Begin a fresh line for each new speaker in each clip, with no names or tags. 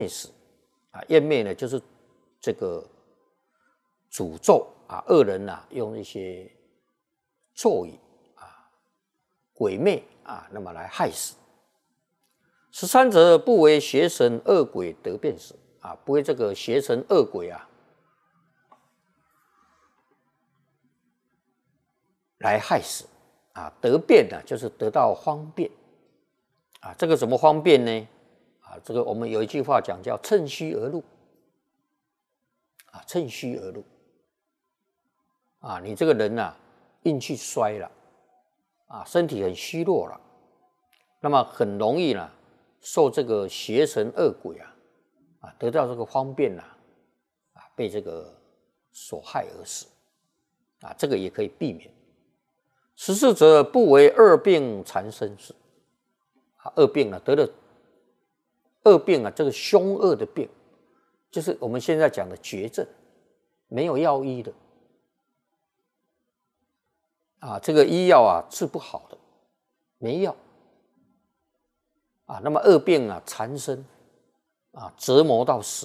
死啊，厌灭呢就是这个诅咒啊，恶人啊用一些咒语啊、鬼魅啊，那么来害死。13则不为邪神恶鬼得变死啊，不为这个邪神恶鬼啊来害死啊，得变呢就是得到方便啊，这个怎么方便呢？啊，这个我们有一句话讲叫趁虚而入啊，趁虚而入啊，你这个人啊运气衰了啊，身体很虚弱了，那么很容易呢受这个邪神恶鬼啊得到这个方便啊被这个所害而死啊，这个也可以避免。14则不为恶病缠身死啊，恶病啊得了恶病啊，这个凶恶的病，就是我们现在讲的绝症，没有药医的啊，这个医药啊治不好的，没药啊，那么恶病啊缠身啊，折磨到死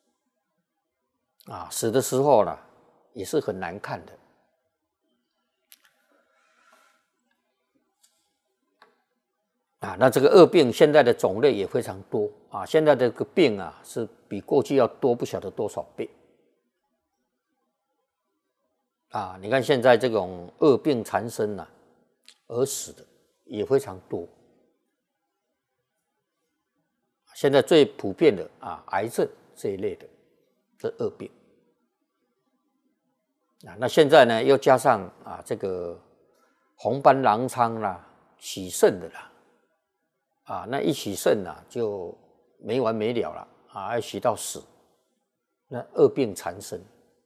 啊，死的时候呢也是很难看的啊。那这个恶病现在的种类也非常多啊，现在的这个病啊是比过去要多不晓得多少倍啊。你看现在这种恶病缠身啊而死的也非常多。现在最普遍的啊，癌症这一类的这恶病啊，那现在呢又加上啊这个红斑狼疮啦、洗肾的啦啊，那一洗肾啊就没完没了了啊，要洗到死，那恶病缠身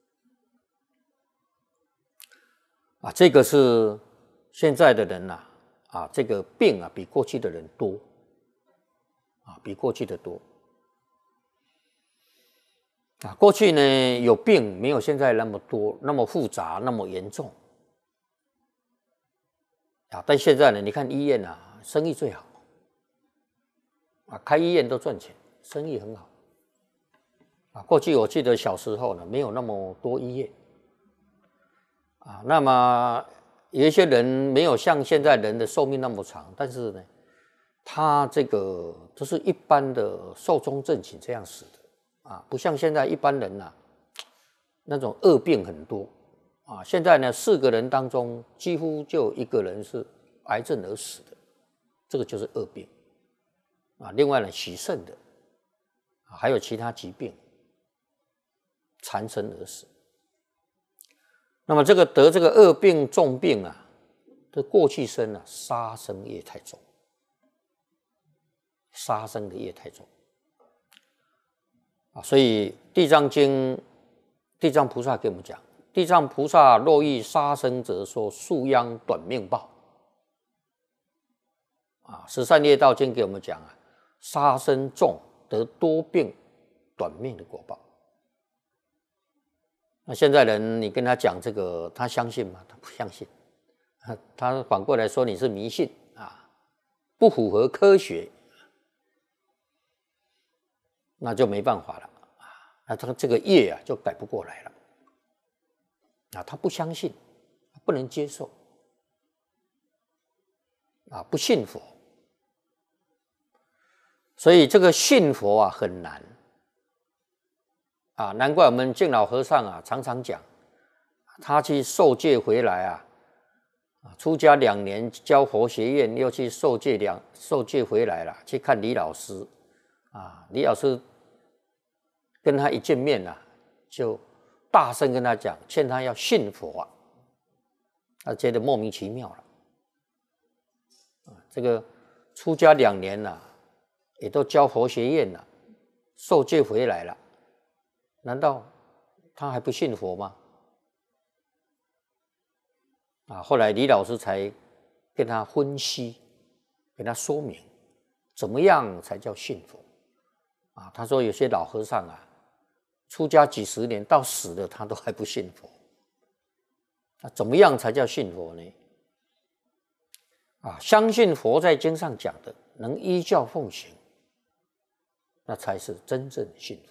啊，这个是现在的人呐啊，这个病啊比过去的人多。啊，比过去的多啊！过去呢有病没有现在那么多、那么复杂、那么严重啊。但现在呢，你看医院啊，生意最好啊，开医院都赚钱，生意很好啊。过去我记得小时候呢，没有那么多医院啊，那么有一些人没有像现在人的寿命那么长，但是呢。他这个都是一般的寿终正寝这样死的啊，不像现在一般人啊，那种恶病很多啊。现在呢，4个人当中几乎就1个人是癌症而死的，这个就是恶病啊。另外呢，洗肾的啊，还有其他疾病缠身而死。那么这个得这个恶病重病啊，这过去生啊，杀生业太重。杀生的业太重啊，所以《地藏经》地藏菩萨给我们讲，地藏菩萨若遇杀生者，说树殃短命报啊。《十善业道经》给我们讲啊，杀生重得多病短命的果报。那现在人你跟他讲这个，他相信吗？他不相信，他反过来说你是迷信啊，不符合科学。那就没办法了啊，那他这个业啊就改不过来了啊，他不相信，不能接受啊，不信佛，所以这个信佛啊很难啊，难怪我们净老和尚啊常常讲，他去受戒回来啊，出家2年教佛学院，又去受戒回来了，去看李老师。啊，李老师跟他一见面啊，就大声跟他讲，劝他要信佛啊，他觉得莫名其妙了。这个出家2年了，也都教佛学院了，受戒回来了，难道他还不信佛吗？啊，后来李老师才跟他分析，跟他说明，怎么样才叫信佛。啊，他说有些老和尚啊，出家几十年到死了，他都还不信佛。那怎么样才叫信佛呢？啊，相信佛在经上讲的，能依教奉行， 那才是真正的幸福。